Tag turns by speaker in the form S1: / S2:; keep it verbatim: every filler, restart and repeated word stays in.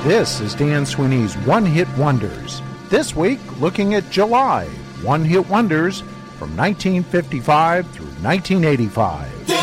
S1: This is Dan Sweeney's One Hit Wonders. This week, looking at July One Hit Wonders from nineteen fifty-five through nineteen eighty-five.